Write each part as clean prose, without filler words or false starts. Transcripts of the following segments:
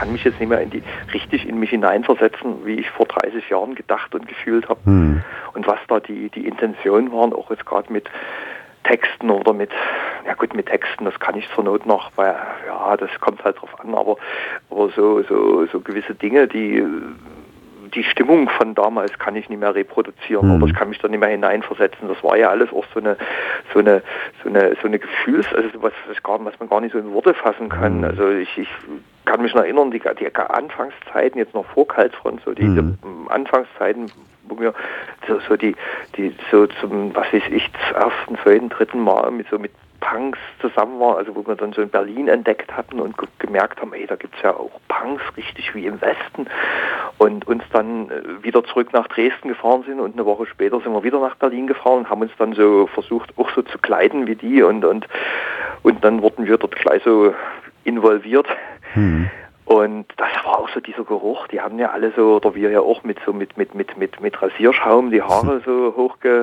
kann mich jetzt nicht mehr richtig in mich hineinversetzen, wie ich vor 30 Jahren gedacht und gefühlt habe. Und was da die Intentionen waren, auch jetzt gerade mit Texten oder mit Texten, das kann ich zur Not noch, weil, ja, das kommt halt drauf an, aber so gewisse Dinge, die Stimmung von damals kann ich nicht mehr reproduzieren, oder ich kann mich da nicht mehr hineinversetzen. Das war ja alles auch so eine Gefühls, also was man gar nicht so in Worte fassen kann. Also ich kann mich noch erinnern, die Anfangszeiten, jetzt noch vor Kaltfront, so diese Anfangszeiten, wo wir so zum, was weiß ich, zum ersten, zweiten, dritten Mal mit Punks zusammen war, also wo wir dann so in Berlin entdeckt hatten und gemerkt haben, da gibt's ja auch Punks, richtig wie im Westen, und uns dann wieder zurück nach Dresden gefahren sind, und eine Woche später sind wir wieder nach Berlin gefahren und haben uns dann so versucht, auch so zu kleiden wie die, und dann wurden wir dort gleich so involviert. Und das war auch so dieser Geruch, die haben ja alle so, oder wir ja auch mit Rasierschaum die Haare so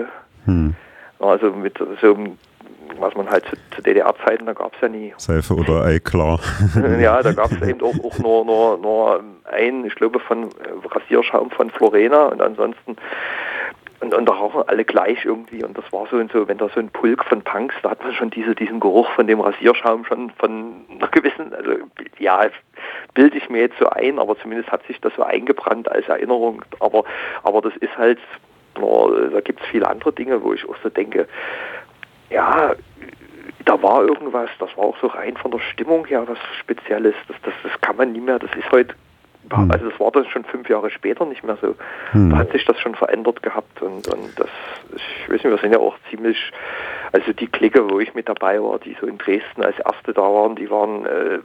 also mit so, was man halt zu DDR-Zeiten, da gab es ja nie. Seife oder Eiklar. Ja, da gab es eben auch nur ich glaube, von Rasierschaum von Florena, und ansonsten und da rauchen alle gleich irgendwie, und das war so, wenn da so ein Pulk von Punks, da hat man schon diesen Geruch von dem Rasierschaum schon von einer gewissen, also ja, bilde ich mir jetzt so ein, aber zumindest hat sich das so eingebrannt als Erinnerung, aber das ist halt, da gibt es viele andere Dinge, wo ich auch so denke, ja, da war irgendwas, das war auch so rein von der Stimmung her was Spezielles, das kann man nie mehr, das ist heute, also das war dann schon 5 Jahre später nicht mehr so, da hat sich das schon verändert gehabt, und das, ich weiß nicht, wir sind ja auch ziemlich, also die Clique, wo ich mit dabei war, die so in Dresden als Erste da waren, die waren,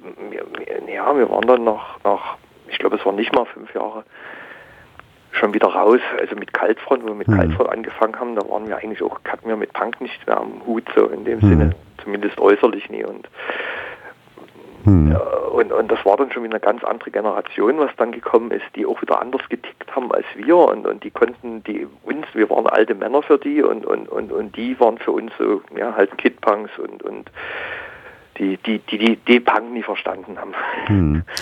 wir waren dann nach, ich glaube, es waren nicht mal 5 Jahre, schon wieder raus, also mit Kaltfront, wo wir mit Kaltfront angefangen haben, da waren wir eigentlich auch, hatten wir mit Punk nicht mehr am Hut, so in dem Sinne, zumindest äußerlich nie, und das war dann schon wieder eine ganz andere Generation, was dann gekommen ist, die auch wieder anders getickt haben als wir, und die konnten, wir waren alte Männer für die, und die waren für uns so, ja, halt Kid-Punks und die Punk nie verstanden haben.